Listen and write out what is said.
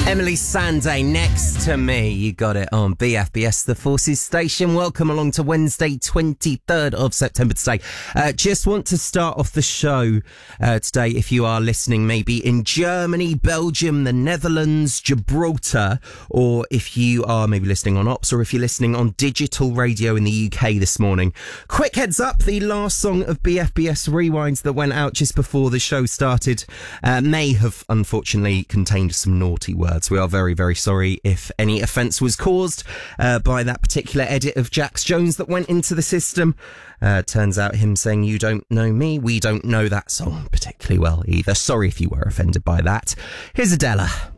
Emily Sandé, Next to Me. You got it on BFBS, the Forces Station. Welcome along to Wednesday, 23rd of September today. Just want to start off the show today, if you are listening maybe in Germany, Belgium, the Netherlands, Gibraltar, or if you are maybe listening on Ops, or if you're listening on digital radio in the UK this morning. Quick heads up, the last song of BFBS Rewinds that went out just before the show started may have unfortunately contained some naughty words. We are very, very sorry if any offence was caused by that particular edit of Jax Jones that went into the system. Turns out him saying, "You don't know me," we don't know that song particularly well either. Sorry if you were offended by that. Here's Adela.